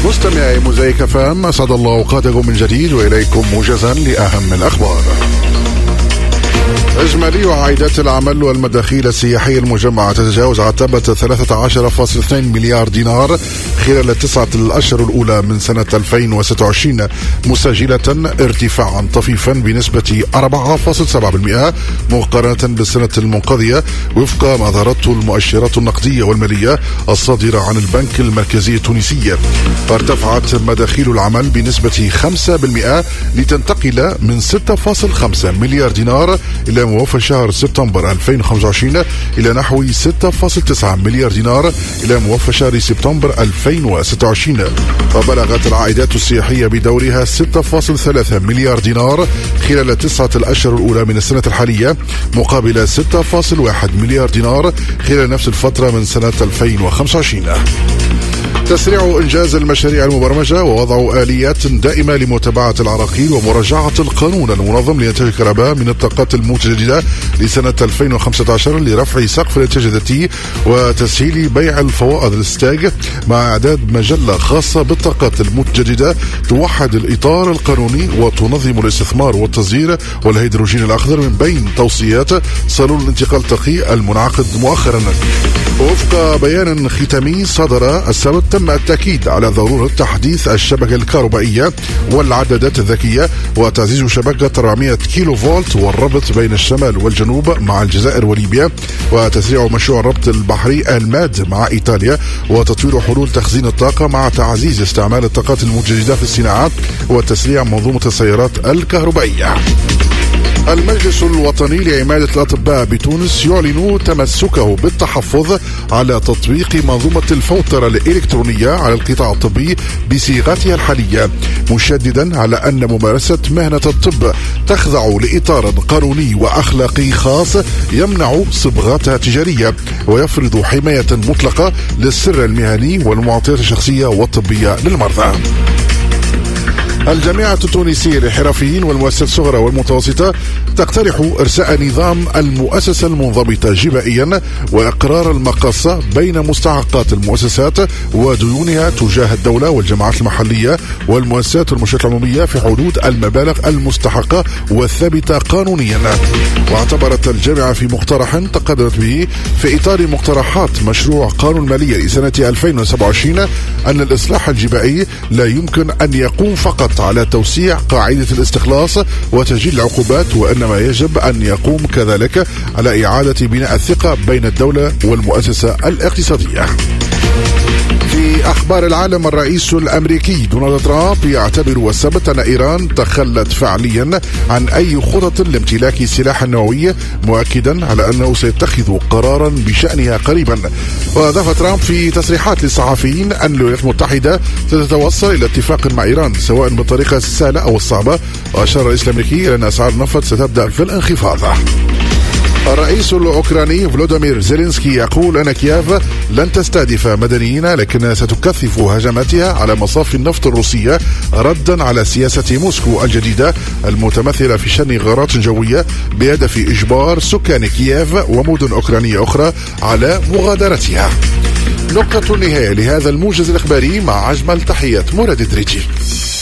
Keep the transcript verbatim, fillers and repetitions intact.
مستمعي موزايك اف ام، اسعد الله اوقاتكم من جديد واليكم موجزا لاهم الاخبار. إجمالي عائدات العمل والمداخيل السياحية المجمعة تتجاوز عتبة ثلاثة عشر فاصلة اثنين مليار دينار خلال التسعة الأشهر الأولى من سنة ألفين وستة وعشرين، مسجلة ارتفاعا طفيفا بنسبة أربعة فاصلة سبعة بالمئة مقارنة بالسنة المنقضية، وفق ما ظهرته المؤشرات النقدية والمالية الصادرة عن البنك المركزي التونسي. ارتفعت مداخيل العمل بنسبة خمسة بالمئة لتنتقل من ستة فاصلة خمسة مليار دينار إلى موافق شهر سبتمبر ألفين وخمسة وعشرين إلى نحو ستة فاصلة تسعة مليار دينار إلى موافق شهر سبتمبر ألفين وستة وعشرين. وبلغت العائدات السياحية بدورها ستة فاصلة ثلاثة مليار دينار خلال التسعة الأشهر الأولى من السنة الحالية، مقابل ستة فاصلة واحد مليار دينار خلال نفس الفترة من سنة ألفين وخمسة وعشرين. تسريع إنجاز المشاريع المبرمجة ووضع آليات دائمة لمتابعة العراقيل ومراجعة القانون المنظم لإنتاج الكهرباء من الطاقات المتجددة لسنة ألفين وخمسة عشر لرفع سقف الإنتاج الذاتي وتسهيل بيع الفوائد الاستاج، مع إعداد مجلة خاصة بالطاقات المتجددة توحد الإطار القانوني وتنظم الاستثمار والتصدير والهيدروجين الأخضر من بين توصيات صالون الانتقال الطاقي المنعقد مؤخرا. وفق بيان ختامي صدر السبت، تم التأكيد على ضرورة تحديث الشبكة الكهربائية والعدادات الذكية وتعزيز شبكة أربعمئة كيلو فولت والربط بين الشمال والجنوب مع الجزائر وليبيا، وتسريع مشروع الربط البحري الماد مع إيطاليا، وتطوير حلول تخزين الطاقة مع تعزيز استعمال الطاقات المتجددة في الصناعات وتسريع منظومة السيارات الكهربائية. المجلس الوطني لعمادة الأطباء بتونس يعلن تمسكه بالتحفظ على تطبيق منظومة الفوترة الإلكترونية على القطاع الطبي بصيغتها الحالية، مشددا على أن ممارسة مهنة الطب تخضع لإطار قانوني وأخلاقي خاص يمنع صبغاتها تجارية ويفرض حماية مطلقة للسر المهني والمعطيات الشخصية والطبية للمرضى. الجامعة التونسية للحرفيين والمؤسسات الصغرى والمتوسطة تقترح إرساء نظام المؤسسة المنضبطة جبائيا وإقرار المقاصة بين مستحقات المؤسسات وديونها تجاه الدولة والجماعات المحلية والمؤسسات والمنشآت العمومية في حدود المبالغ المستحقة والثابتة قانونيا. واعتبرت الجامعة في مقترح تقدمت به في إطار مقترحات مشروع قانون المالية لسنة ألفين وسبعة وعشرين أن الإصلاح الجبائي لا يمكن أن يقوم فقط على توسيع قاعدة الاستخلاص وتسجيل العقوبات، وإنما يجب أن يقوم كذلك على إعادة بناء الثقة بين الدولة والمؤسسة الاقتصادية. في أخبار العالم، الرئيس الأمريكي دونالد ترامب يعتبر السبت أن إيران تخلت فعليا عن أي خطط لامتلاك سلاح نووي، مؤكدا على أنه سيتخذ قرارا بشأنها قريبا. وأضاف ترامب في تصريحات للصحفيين أن الولايات المتحدة ستتوصل إلى اتفاق مع إيران سواء بالطريقة السهلة أو الصعبة، وأشار الرئيس الأمريكي إلى أن أسعار النفط ستبدأ في الانخفاض. الرئيس الأوكراني فلوديمير زيلينسكي يقول أن كييف لن تستهدف مدنيين، لكنها ستكثف هجماتها على مصافي النفط الروسية ردا على سياسة موسكو الجديدة المتمثلة في شن غارات جوية بهدف إجبار سكان كييف ومدن أوكرانية أخرى على مغادرتها. نقطة النهاية لهذا الموجز الإخباري، مع أجمل تحيات مراد دريجي.